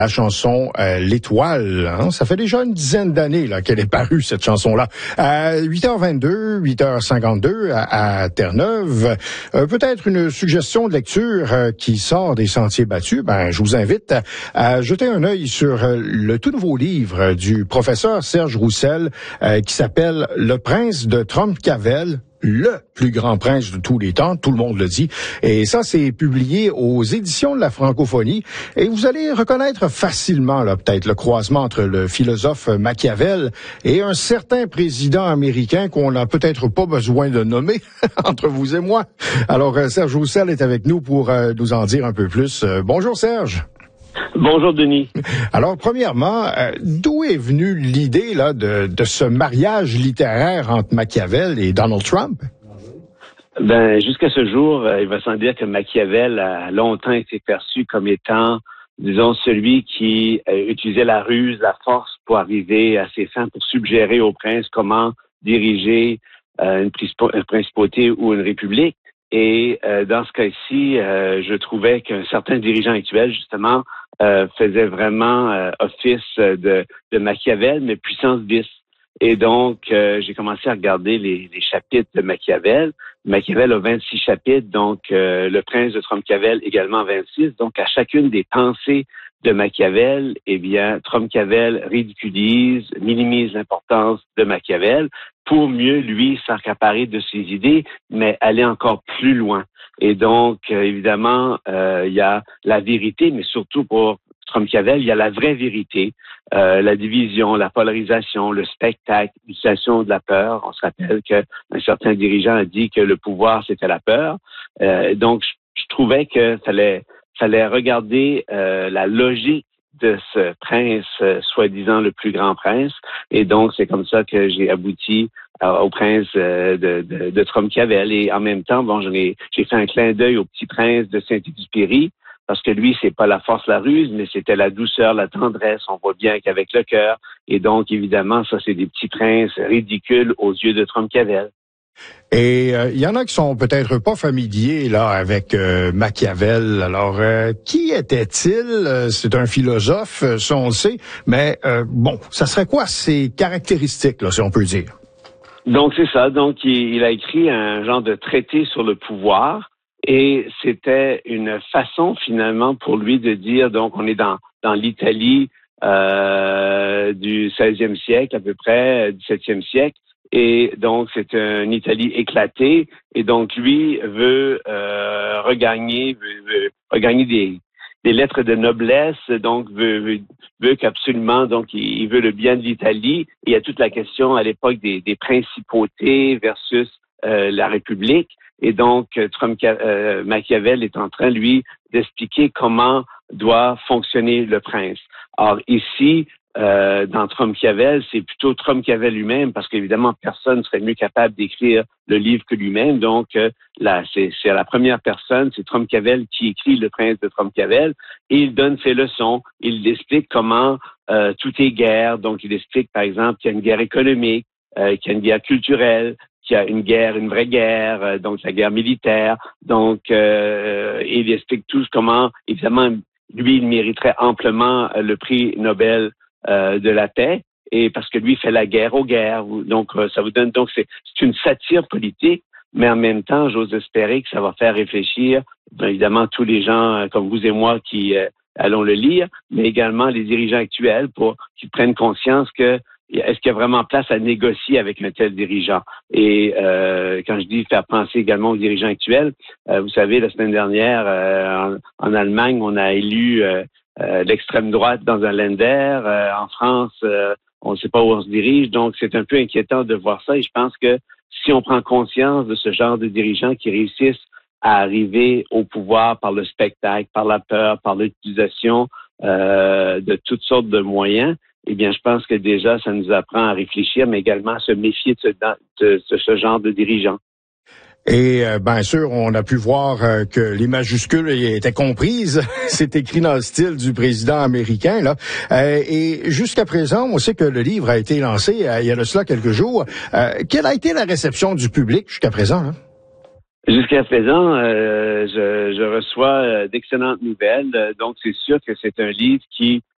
La chanson L'Étoile, hein? Ça fait déjà une dizaine d'années là qu'elle est parue, cette chanson-là. À 8h22, 8h52 à Terre-Neuve, peut-être une suggestion de lecture qui sort des sentiers battus. Je vous invite à jeter un œil sur le tout nouveau livre du professeur Serge Roussel qui s'appelle Le Prince de Trompe-Cavell. Le plus grand prince de tous les temps, tout le monde le dit. Et ça, c'est publié aux éditions de la francophonie. Et vous allez reconnaître facilement, là, peut-être, le croisement entre le philosophe Machiavel et un certain président américain qu'on n'a peut-être pas besoin de nommer entre vous et moi. Alors, Serge Roussel est avec nous pour nous en dire un peu plus. Bonjour, Serge. Bonjour Denis. Alors, premièrement, d'où est venue l'idée là de ce mariage littéraire entre Machiavel et Donald Trump? Jusqu'à ce jour, il va sans dire que Machiavel a longtemps été perçu comme étant, disons, celui qui utilisait la ruse, la force pour arriver à ses fins, pour suggérer au prince comment diriger une principauté ou une république. Et dans ce cas-ci, je trouvais qu'un certain dirigeant actuel, justement, faisait vraiment office de Machiavel, mais puissance 10. Et donc, j'ai commencé à regarder les chapitres de Machiavel. Machiavel a 26 chapitres, donc le prince de Trompe-Cavell également 26. Donc, à chacune des pensées de Machiavel, eh bien, Trompe-Cavell ridiculise, minimise l'importance de Machiavel pour mieux, lui, s'accaparer de ses idées, mais aller encore plus loin. Et donc, évidemment, il y a la vérité, mais surtout pour Trompe-Cavell, il y a la vraie vérité, la division, la polarisation, le spectacle, l'utilisation de la peur. On se rappelle qu'un certain dirigeant a dit que le pouvoir, c'était la peur. Donc, je trouvais que fallait regarder la logique de ce prince, soi-disant le plus grand prince. Et donc, c'est comme ça que j'ai abouti au prince de Trompe-Cavell. Et en même temps, j'ai fait un clin d'œil au petit prince de Saint-Exupéry, parce que lui, c'est pas la force, la ruse, mais c'était la douceur, la tendresse. On voit bien qu'avec le cœur. Et donc, évidemment, ça, c'est des petits princes ridicules aux yeux de Trompe-Cavell. Et il y en a qui sont peut-être pas familiers là avec Machiavel. Alors, qui était-il? C'est un philosophe, ça on le sait, mais ça serait quoi ses caractéristiques, là, si on peut dire? Donc, c'est ça. Donc, il a écrit un genre de traité sur le pouvoir et c'était une façon, finalement, pour lui de dire, donc, on est dans l'Italie du 16e siècle, à peu près, 17e siècle. Et donc, c'est une Italie éclatée. Et donc, lui veut regagner des lettres de noblesse. Donc, veut qu'absolument, donc, il veut le bien de l'Italie. Il y a toute la question à l'époque des principautés versus la République. Et donc, Machiavel est en train, lui, d'expliquer comment doit fonctionner le prince. Or, ici, dans Trompe-Cavell, c'est plutôt Trompe-Cavell lui-même, parce qu'évidemment, personne ne serait mieux capable d'écrire le livre que lui-même. Donc, là, c'est la première personne, c'est Trompe-Cavell qui écrit Le Prince de Trompe-Cavell, et il donne ses leçons. Il explique comment tout est guerre. Donc, il explique, par exemple, qu'il y a une guerre économique, qu'il y a une guerre culturelle, qu'il y a une vraie guerre, donc la guerre militaire. Donc, il explique tous comment, évidemment, lui, il mériterait amplement le prix Nobel de la paix, et parce que lui fait la guerre aux guerres. Donc, ça vous donne, donc c'est une satire politique, mais en même temps, j'ose espérer que ça va faire réfléchir, évidemment, tous les gens comme vous et moi qui allons le lire, mais également les dirigeants actuels pour qu'ils prennent conscience que est-ce qu'il y a vraiment place à négocier avec un tel dirigeant? Et quand je dis faire penser également aux dirigeants actuels, vous savez, la semaine dernière, en Allemagne, on a élu l'extrême droite dans un Länder. En France, on ne sait pas où on se dirige. Donc, c'est un peu inquiétant de voir ça. Et je pense que si on prend conscience de ce genre de dirigeants qui réussissent à arriver au pouvoir par le spectacle, par la peur, par l'utilisation de toutes sortes de moyens, eh bien, je pense que déjà, ça nous apprend à réfléchir, mais également à se méfier de ce genre de dirigeants. Et bien sûr, on a pu voir que les majuscules étaient comprises. C'est écrit dans le style du président américain, là. Et jusqu'à présent, on sait que le livre a été lancé il y a de cela quelques jours. Quelle a été la réception du public jusqu'à présent, hein? Jusqu'à présent, je reçois d'excellentes nouvelles. Donc, c'est sûr que c'est un livre qui